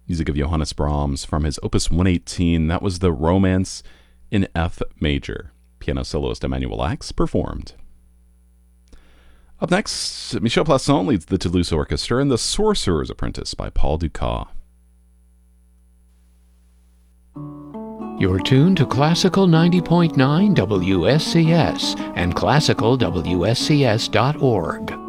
Music of Johannes Brahms from his Opus 118. That was the Romance in F major. Piano soloist Emanuel Ax performed. Up next, Michel Plasson leads the Toulouse Orchestra in The Sorcerer's Apprentice by Paul Dukas. You're tuned to Classical 90.9 WSCS and classicalwscs.org.